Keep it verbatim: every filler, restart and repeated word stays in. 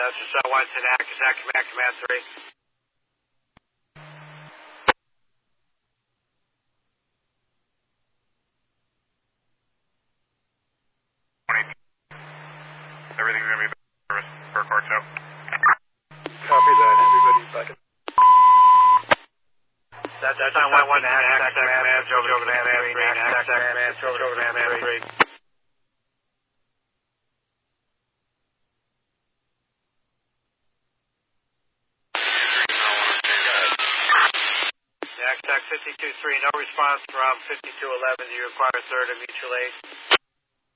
That's just uh, one to N A C, Attack Command, Command three. Everything's going to be service for Corto. Copy that. Everybody's back in. That's just uh, one to N A C, Attack Command, Joe Command three, N A C, Attack Command, Joe Command three. Attack fifty-two three, no response from fifty-two eleven. Do you require third and mutual aid?